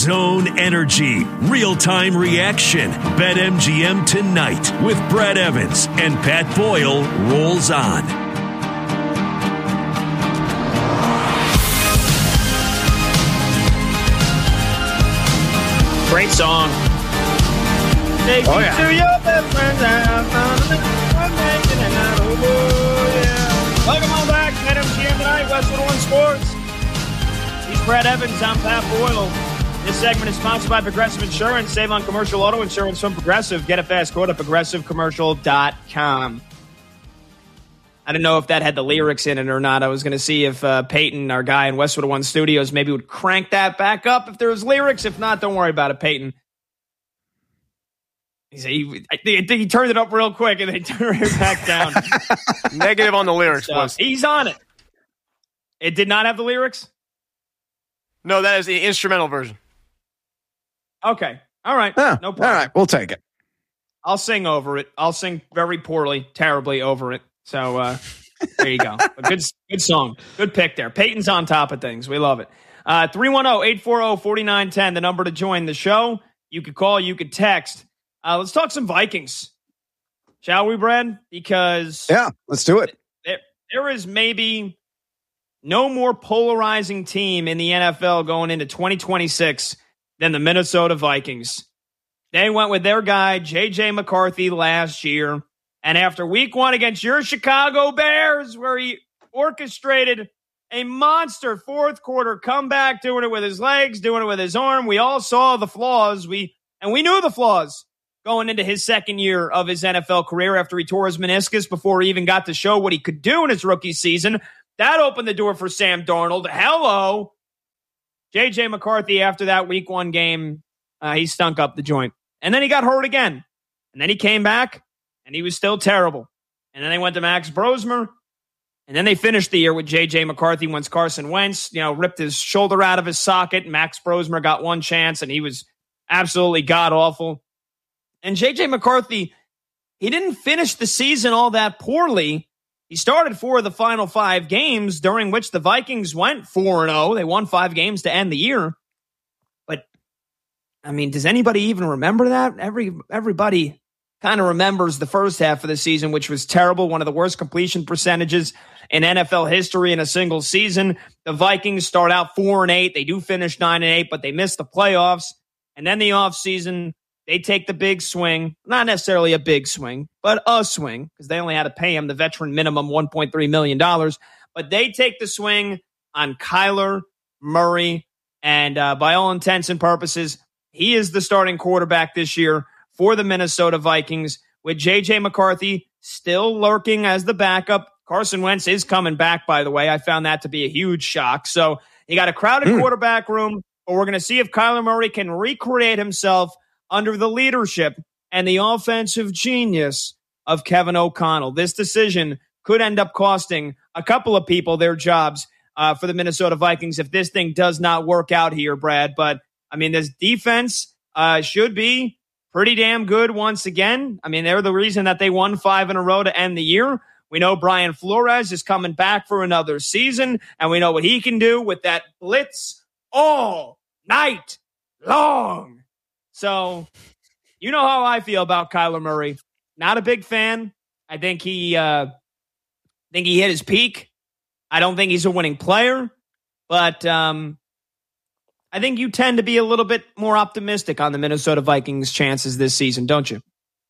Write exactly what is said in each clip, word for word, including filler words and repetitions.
Zone Energy, real-time reaction. BetMGM tonight with Brad Evans and Pat Boyle rolls on. Great song. Take oh, you yeah. to your best friend's house. Welcome on back. BetMGM tonight, Westwood One Sports. He's Brad Evans. I'm Pat Boyle. This segment is sponsored by Progressive Insurance. Save on commercial auto insurance from Progressive. Get a fast quote at progressive commercial dot com. I didn't know if that had the lyrics in it or not. I was going to see if uh, Peyton, our guy in Westwood One Studios, maybe would crank that back up if there was lyrics. If not, don't worry about it, Peyton. He, he, I, think, I think he turned it up real quick and then he turned it back down. Negative on the lyrics, so, was. He's on it. It did not have the lyrics? No, that is the instrumental version. Okay. All right. Oh, no problem. All right. We'll take it. I'll sing over it. I'll sing very poorly, terribly over it. So uh, there you go. A good good song. Good pick there. Peyton's on top of things. We love it. Uh, three one zero, eight four zero, four nine one zero, the number to join the show. You could call, you could text. Uh, let's talk some Vikings. Shall we, Brad? Because yeah, let's do it. There, there is maybe no more polarizing team in the N F L going into twenty twenty-six than the Minnesota Vikings. They went with their guy, J J McCarthy, last year. And after week one against your Chicago Bears, where he orchestrated a monster fourth quarter comeback, doing it with his legs, doing it with his arm, we all saw the flaws. We and we knew the flaws going into his second year of his N F L career after he tore his meniscus before he even got to show what he could do in his rookie season. That opened the door for Sam Darnold. Hello. J J McCarthy, after that week one game, uh, he stunk up the joint. And then he got hurt again. And then he came back, and he was still terrible. And then they went to Max Brosmer. And then they finished the year with J J McCarthy once Carson Wentz, you know, ripped his shoulder out of his socket. Max Brosmer got one chance, and he was absolutely god-awful. And J J McCarthy, he didn't finish the season all that poorly. He started four of the final five games, during which the Vikings went four and oh. They won five games to end the year. But, I mean, does anybody even remember that? Every Everybody kind of remembers the first half of the season, which was terrible, one of the worst completion percentages in N F L history in a single season. The Vikings start out four and eight. They do finish nine and eight, but they miss the playoffs. And then the offseason, they take the big swing, not necessarily a big swing, but a swing, because they only had to pay him the veteran minimum one point three million dollars. But they take the swing on Kyler Murray, and uh, by all intents and purposes, he is the starting quarterback this year for the Minnesota Vikings, with J J McCarthy still lurking as the backup. Carson Wentz is coming back, by the way. I found that to be a huge shock. So you got a crowded mm. quarterback room, but we're going to see if Kyler Murray can recreate himself under the leadership and the offensive genius of Kevin O'Connell. This decision could end up costing a couple of people their jobs uh, for the Minnesota Vikings if this thing does not work out here, Brad. But, I mean, this defense uh, should be pretty damn good once again. I mean, they're the reason that they won five in a row to end the year. We know Brian Flores is coming back for another season, and we know what he can do with that blitz all night long. So, you know how I feel about Kyler Murray. Not a big fan. I think he, uh, think he hit his peak. I don't think he's a winning player, but um, I think you tend to be a little bit more optimistic on the Minnesota Vikings' chances this season, don't you?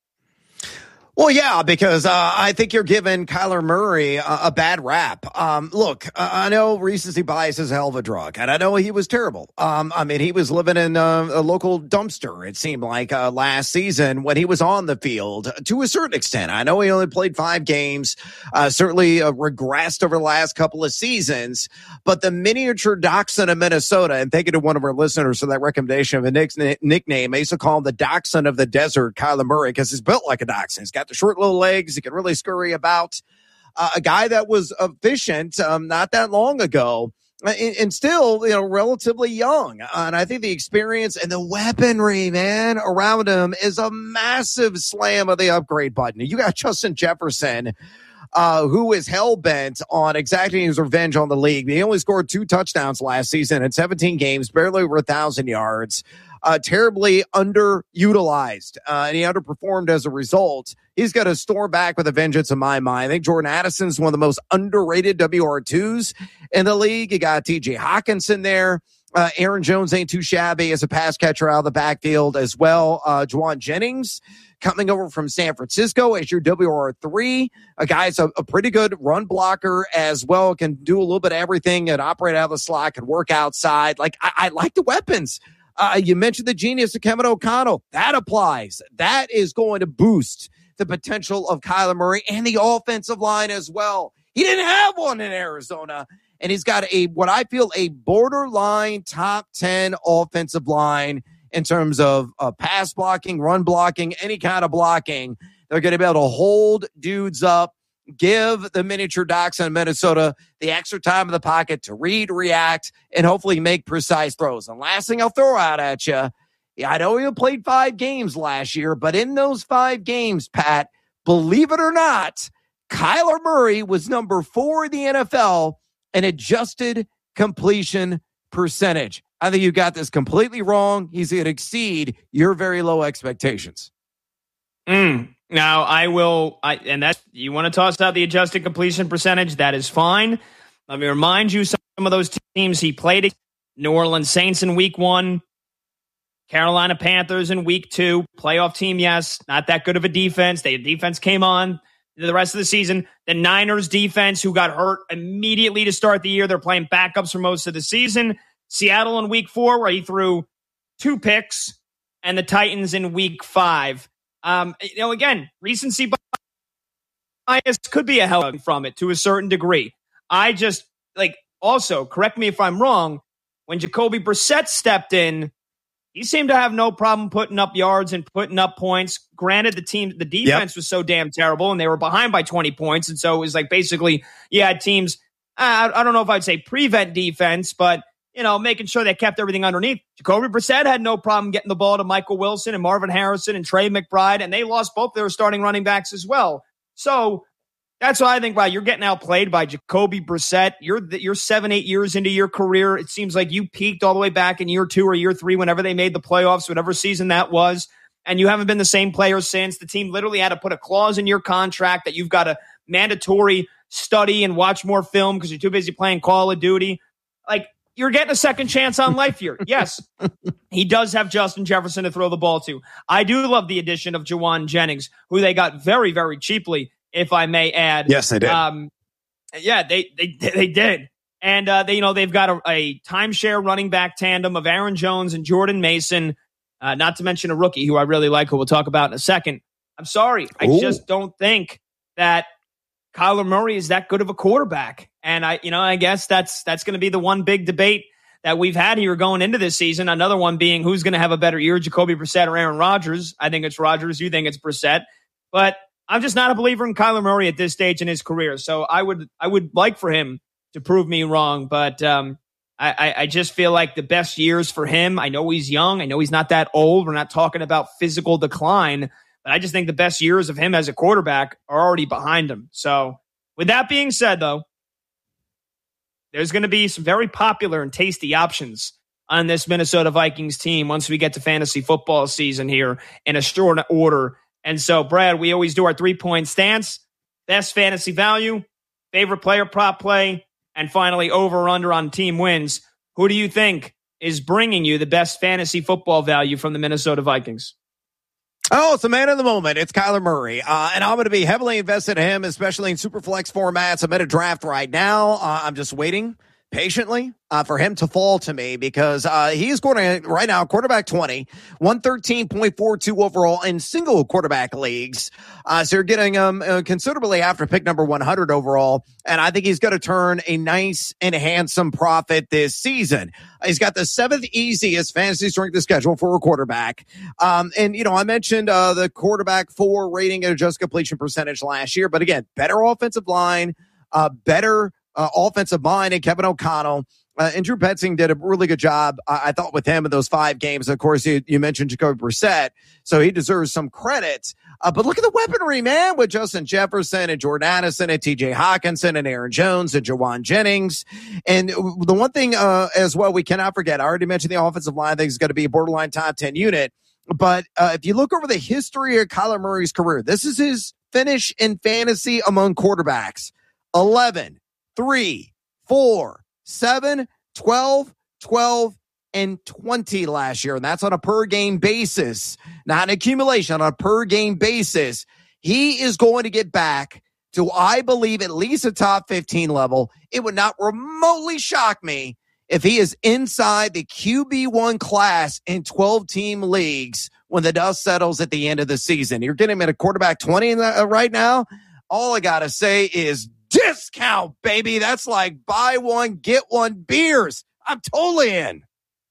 Well, yeah, because uh, I think you're giving Kyler Murray a, a bad rap. Um, look, I know recency bias is a hell of a drug, and I know he was terrible. Um, I mean, he was living in a, a local dumpster, it seemed like, uh, last season when he was on the field to a certain extent. I know he only played five games, uh, certainly uh, regressed over the last couple of seasons, but the miniature dachshund of Minnesota, and thank you to one of our listeners for that recommendation of a nick- nickname. I used to call him the dachshund of the desert, Kyler Murray, because he's built like a dachshund. He's got the short little legs. He can really scurry about. Uh, a guy that was efficient um, not that long ago, and, and still, you know, relatively young. Uh, and I think the experience and the weaponry, man, around him is a massive slam of the upgrade button. You got Justin Jefferson, uh, who is hell-bent on exacting his revenge on the league. He only scored two touchdowns last season in seventeen games, barely over one thousand yards. Uh, terribly underutilized, uh, and he underperformed as a result. He's got to storm back with a vengeance in my mind. I think Jordan Addison's one of the most underrated W R twos in the league. You got T J Hawkinson there. Uh, Aaron Jones ain't too shabby as a pass catcher out of the backfield as well. Uh, Juwan Jennings coming over from San Francisco as your W R three. A guy's a, a pretty good run blocker as well, can do a little bit of everything and operate out of the slot, can work outside. Like, I, I like the weapons. Uh, you mentioned the genius of Kevin O'Connell. That applies. That is going to boost the potential of Kyler Murray and the offensive line as well. He didn't have one in Arizona, and he's got a what I feel a borderline top ten offensive line in terms of uh, pass blocking, run blocking, any kind of blocking. They're going to be able to hold dudes up, give the miniature Docs in Minnesota the extra time in the pocket to read, react, and hopefully make precise throws. And last thing I'll throw out at you, yeah, I know he played five games last year, but in those five games, Pat, believe it or not, Kyler Murray was number four in the N F L in adjusted completion percentage. I think you got this completely wrong. He's going to exceed your very low expectations. Mm. Now, I will, I, and that you want to toss out the adjusted completion percentage, that is fine. Let me remind you some of those teams he played against. New Orleans Saints in week one, Carolina Panthers in week two, playoff team, yes, not that good of a defense. Their defense came on the rest of the season. The Niners defense, who got hurt immediately to start the year, they're playing backups for most of the season. Seattle in week four, where he threw two picks, and the Titans in week five. Um, you know, again, recency bias could be a help from it to a certain degree. I just, like, also, correct me if I'm wrong, when Jacoby Brissett stepped in, he seemed to have no problem putting up yards and putting up points. Granted, the team, the defense yep. was so damn terrible, and they were behind by twenty points, and so it was like basically you had teams, I, I don't know if I'd say prevent defense, but you know, making sure they kept everything underneath. Jacoby Brissett had no problem getting the ball to Michael Wilson and Marvin Harrison and Trey McBride, and they lost both their starting running backs as well. So that's why I think, wow, you're getting outplayed by Jacoby Brissett. You're you're seven, eight years into your career. It seems like you peaked all the way back in year two or year three, whenever they made the playoffs, whatever season that was, and you haven't been the same player since. The team literally had to put a clause in your contract that you've got to mandatory study and watch more film because you're too busy playing Call of Duty. Like, you're getting a second chance on life here. Yes, he does have Justin Jefferson to throw the ball to. I do love the addition of Juwan Jennings, who they got very, very cheaply, if I may add. Yes, they did. Um, yeah, they they they did. And, uh, they, you know, they've got a, a timeshare running back tandem of Aaron Jones and Jordan Mason, uh, not to mention a rookie who I really like, who we'll talk about in a second. I'm sorry. I Ooh. just don't think that Kyler Murray is that good of a quarterback. And I, you know, I guess that's, that's going to be the one big debate that we've had here going into this season. Another one being who's going to have a better year, Jacoby Brissett or Aaron Rodgers. I think it's Rodgers. You think it's Brissett, but I'm just not a believer in Kyler Murray at this stage in his career. So I would, I would like for him to prove me wrong, but, um, I, I, I just feel like the best years for him, I know he's young. I know he's not that old. We're not talking about physical decline, but I just think the best years of him as a quarterback are already behind him. So with that being said, though, there's going to be some very popular and tasty options on this Minnesota Vikings team once we get to fantasy football season here in a short order. And so, Brad, we always do our three-point stance, best fantasy value, favorite player prop play, and finally over-under on team wins. Who do you think is bringing you the best fantasy football value from the Minnesota Vikings? Oh, it's the man of the moment. It's Kyler Murray. Uh, and I'm going to be heavily invested in him, especially in Superflex formats. I'm at a draft right now. Uh, I'm just waiting patiently uh, for him to fall to me because uh, he is going to, right now, quarterback twenty, one thirteen point four two overall in single quarterback leagues. Uh, so you're getting him um, uh, considerably after pick number one hundred overall. And I think he's going to turn a nice and handsome profit this season. He's got the seventh easiest fantasy strength of schedule for a quarterback. Um, and, you know, I mentioned uh, the quarterback four rating and adjusted completion percentage last year. But again, better offensive line, uh, better Uh, offensive mind and Kevin O'Connell. Uh, and Drew Petzing did a really good job, uh, I thought, with him in those five games. Of course, you, you mentioned Jacoby Brissett, so he deserves some credit. Uh, but look at the weaponry, man, with Justin Jefferson and Jordan Addison and T J Hawkinson and Aaron Jones and Jawan Jennings. And the one thing uh, as well we cannot forget, I already mentioned the offensive line. I think is going to be a borderline top ten unit. But uh, if you look over the history of Kyler Murray's career, this is his finish in fantasy among quarterbacks. eleven, three, four, seven, twelve, twelve, and twenty last year. And that's on a per game basis, not an accumulation, on a per game basis. He is going to get back to, I believe, at least a top fifteen level. It would not remotely shock me if he is inside the Q B one class in twelve team leagues when the dust settles at the end of the season. You're getting him at a quarterback twenty right now. All I got to say is discount, baby. That's like buy one, get one beers. I'm totally in.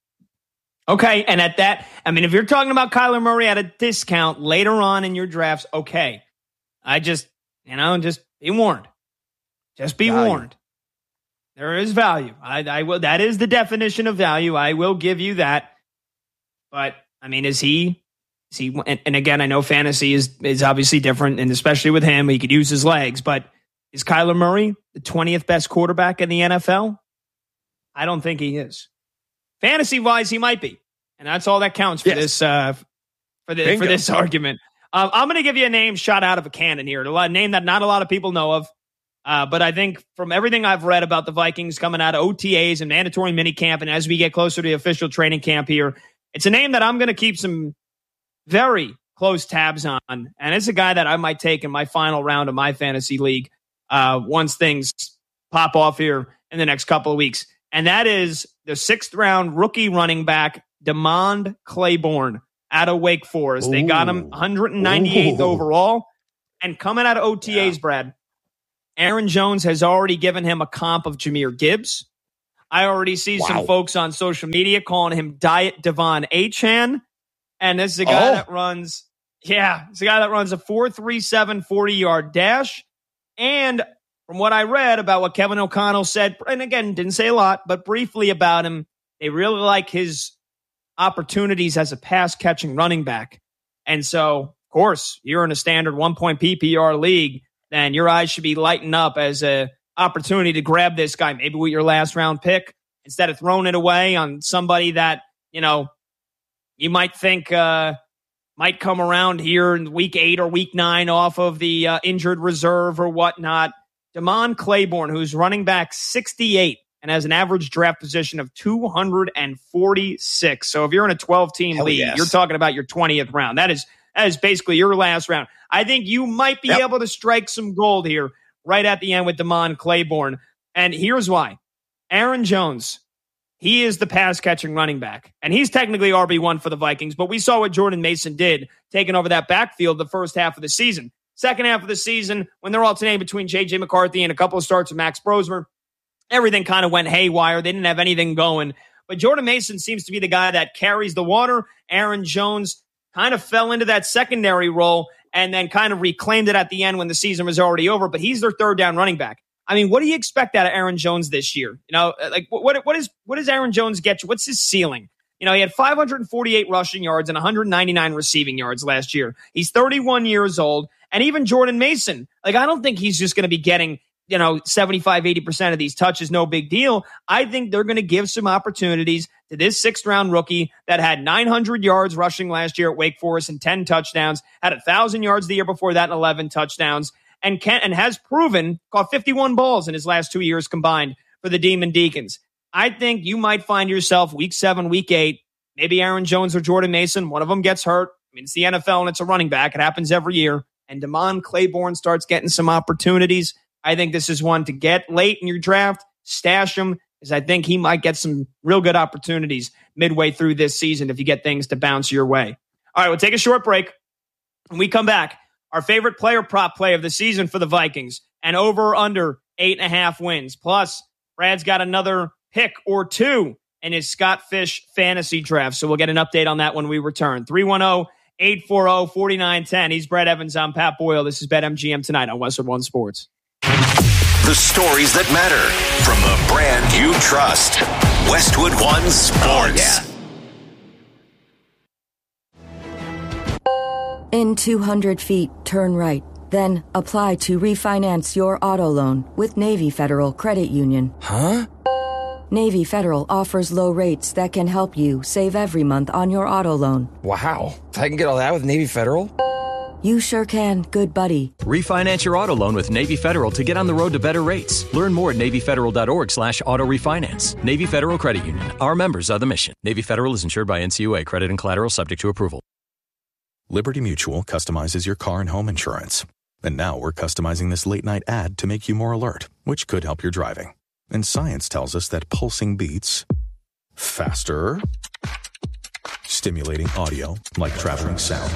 Okay, and at that, I mean, if you're talking about Kyler Murray at a discount later on in your drafts, okay. I just, you know, just be warned. Just be value. warned. There is value. I, I will. That is the definition of value. I will give you that. But I mean, is he? Is he? And, and again, I know fantasy is is obviously different, and especially with him, he could use his legs. But is Kyler Murray the twentieth best quarterback in the N F L? I don't think he is. Fantasy wise, he might be, and that's all that counts for yes. this uh, for the, for this argument. Um, I'm going to give you a name shot out of a cannon here, a name that not a lot of people know of. Uh, but I think from everything I've read about the Vikings coming out of O T As and mandatory minicamp, and as we get closer to the official training camp here, it's a name that I'm going to keep some very close tabs on. And it's a guy that I might take in my final round of my fantasy league uh, once things pop off here in the next couple of weeks. And that is the sixth round rookie running back, DeMond Claiborne out of Wake Forest. Ooh. They got him one hundred ninety-eighth Ooh. Overall. And coming out of O T As, yeah. Brad, Aaron Jones has already given him a comp of Jahmyr Gibbs. I already see wow. some folks on social media calling him Diet Devon Achane. And this is a guy oh. that runs, yeah, it's a guy that runs a four three seven forty-yard dash. And from what I read about what Kevin O'Connell said, and again, didn't say a lot, but briefly about him, they really like his opportunities as a pass-catching running back. And so, of course, you're in a standard one-point P P R league, then your eyes should be lighting up as a opportunity to grab this guy, maybe with your last round pick, instead of throwing it away on somebody that, you know, you might think uh, might come around here in week eight or week nine off of the uh, injured reserve or whatnot. DeMond Claiborne, who's running back sixty-eight and has an average draft position of two hundred forty-six. So if you're in a twelve-team league, yes. you're talking about your twentieth round. That is that is basically your last round. I think you might be yep. able to strike some gold here right at the end with DeMond Claiborne. And here's why. Aaron Jones, he is the pass-catching running back. And he's technically R B one for the Vikings, but we saw what Jordan Mason did taking over that backfield the first half of the season. Second half of the season, when they're alternating between J J McCarthy and a couple of starts with Max Brosmer, everything kind of went haywire. They didn't have anything going. But Jordan Mason seems to be the guy that carries the water. Aaron Jones kind of fell into that secondary role and then kind of reclaimed it at the end when the season was already over. But he's their third down running back. I mean, what do you expect out of Aaron Jones this year? You know, like what what is what does Aaron Jones get you? What's his ceiling? You know, he had five hundred forty-eight rushing yards and one hundred ninety-nine receiving yards last year. He's thirty-one years old. And even Jordan Mason, like, I don't think he's just going to be getting, you know, seventy-five, eighty percent of these touches, no big deal. I think they're going to give some opportunities to this sixth round rookie that had nine hundred yards rushing last year at Wake Forest and ten touchdowns, had one thousand yards the year before that and eleven touchdowns, and can and has proven, caught fifty-one balls in his last two years combined for the Demon Deacons. I think you might find yourself week seven, week eight, maybe Aaron Jones or Jordan Mason, one of them gets hurt. I mean, it's the N F L and it's a running back. It happens every year. And DeMond Claiborne starts getting some opportunities. I think this is one to get late in your draft, stash him, because I think he might get some real good opportunities midway through this season if you get things to bounce your way. All right, we'll take a short break. When we come back, our favorite player prop play of the season for the Vikings, and over or under eight and a half wins. Plus, Brad's got another pick or two in his Scott Fish fantasy draft. So we'll get an update on that when we return. three one zero, eight four zero, four nine one zero. He's Brad Evans. I'm Pat Boyle. This is BetMGM Tonight on Westwood One Sports. the stories that matter from the brand you trust. Westwood One Sports. Oh, yeah. In two hundred feet, turn right. Then apply to refinance your auto loan with Navy Federal Credit Union. Huh? Navy Federal offers low rates that can help you save every month on your auto loan. Wow. I can get all that with Navy Federal? You sure can, good buddy. Refinance your auto loan with Navy Federal to get on the road to better rates. Learn more at NavyFederal.org slash auto refinance. Navy Federal Credit Union. Our members are the mission. Navy Federal is insured by N C U A. Credit and collateral subject to approval. Liberty Mutual customizes your car and home insurance. And now we're customizing this late-night ad to make you more alert, which could help your driving. And science tells us that pulsing beats faster, stimulating audio like traveling sound,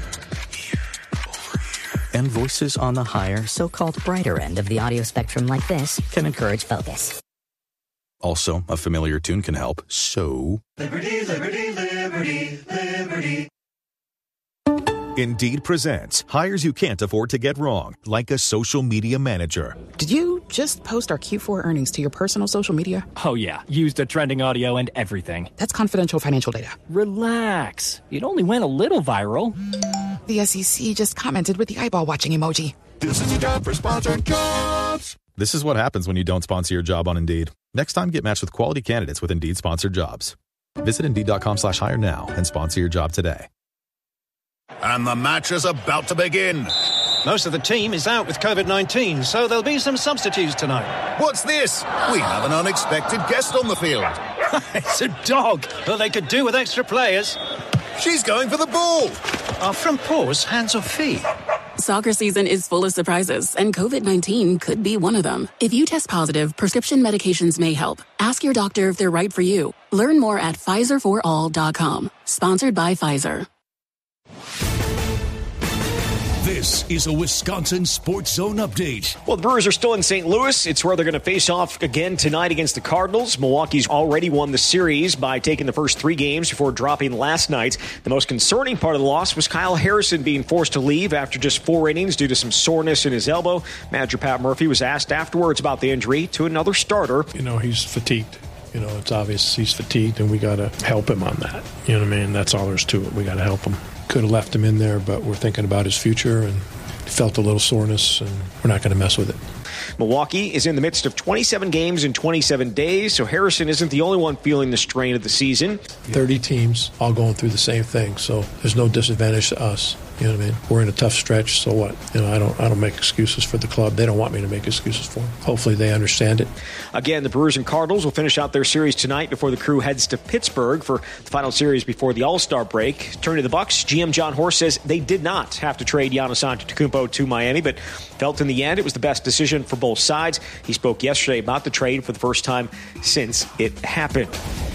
and voices on the higher, so-called brighter end of the audio spectrum like this can encourage focus. Also, a familiar tune can help, so... Liberty, liberty, liberty, liberty. Indeed presents hires you can't afford to get wrong, like a social media manager. Did you just post our Q four earnings to your personal social media? Oh, yeah. Used the trending audio and everything. That's confidential financial data. Relax. It only went a little viral. The S E C just commented with the eyeball watching emoji. This is a job for sponsored jobs. This is what happens when you don't sponsor your job on Indeed. Next time, get matched with quality candidates with Indeed sponsored jobs. Visit Indeed.com slash hire now and sponsor your job today. And the match is about to begin. Most of the team is out with covid nineteen, so there'll be some substitutes tonight. What's this? We have an unexpected guest on the field. It's a dog. Well, they could do with extra players. She's going for the ball. Are front paws hands or feet? Soccer season is full of surprises, and covid nineteen could be one of them. If you test positive, prescription medications may help. Ask your doctor if they're right for you. Learn more at Pfizer for all dot com. Sponsored by Pfizer. This is a Wisconsin Sports Zone update. Well, the Brewers are still in Saint Louis. It's where they're going to face off again tonight against the Cardinals. Milwaukee's already won the series by taking the first three games before dropping last night. The most concerning part of the loss was Kyle Harrison being forced to leave after just four innings due to some soreness in his elbow. Manager Pat Murphy was asked afterwards about the injury to another starter. You know, he's fatigued. You know, it's obvious he's fatigued, and we got to help him on that. You know what I mean? That's all there's to it. We got to help him. Could have left him in there, but we're thinking about his future and felt a little soreness, and we're not going to mess with it. Milwaukee is in the midst of twenty-seven games in twenty-seven days, so Harrison isn't the only one feeling the strain of the season. thirty teams all going through the same thing, so there's no disadvantage to us. You know what I mean? We're in a tough stretch, so what? You know, I don't I don't make excuses for the club. They don't want me to make excuses for them. Hopefully they understand it. Again, the Brewers and Cardinals will finish out their series tonight before the crew heads to Pittsburgh for the final series before the All-Star break. Turning to the Bucks, G M John Horst says they did not have to trade Giannis Antetokounmpo to Miami, but felt in the end it was the best decision for both sides. He spoke yesterday about the trade for the first time since it happened.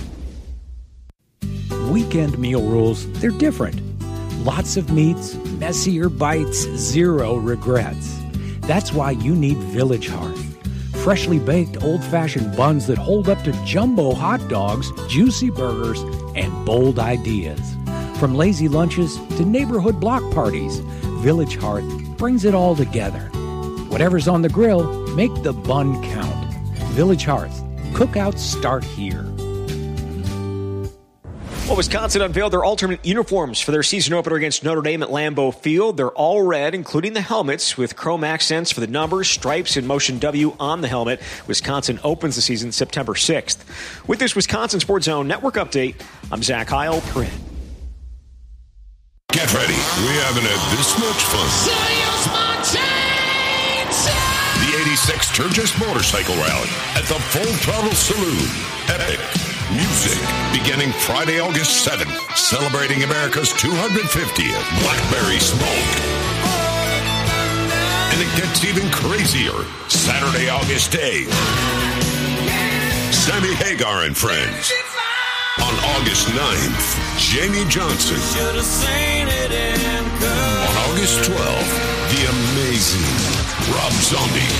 Weekend meal rules, they're different. Lots of meats, messier bites, zero regrets. That's why you need Village Hearth. Freshly baked old-fashioned buns that hold up to jumbo hot dogs, juicy burgers, and bold ideas. From lazy lunches to neighborhood block parties, Village Hearth brings it all together. Whatever's on the grill, make the bun count. Village Hearth. Cookouts start here. Well, Wisconsin unveiled their alternate uniforms for their season opener against Notre Dame at Lambeau Field. They're all red, including the helmets, with chrome accents for the numbers, stripes, and motion W on the helmet. Wisconsin opens the season September sixth. With this Wisconsin Sports Zone Network update, I'm Zach Heil. Get ready. We haven't had this much fun. The eighty-six Sturgis Motorcycle Rally at the Full Throttle Saloon. Epic music beginning Friday, August seventh, celebrating America's two hundred fiftieth Blackberry Smoke. And it gets even crazier Saturday, August eighth. Sammy Hagar and Friends. On August ninth, Jamie Johnson. On August twelfth, the amazing Rob Zombie.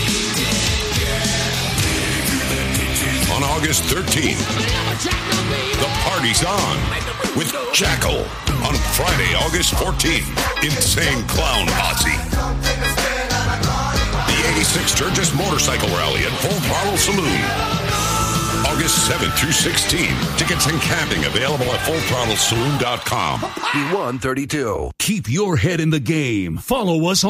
On August thirteenth, the party's on with Jackal. On Friday, August fourteenth, Insane Clown Posse. The eighty-six Sturgis Motorcycle Rally at Full Throttle Saloon. August seventh through sixteenth. Tickets and camping available at full throttle saloon dot com. B one thirty-two. Keep your head in the game. Follow us on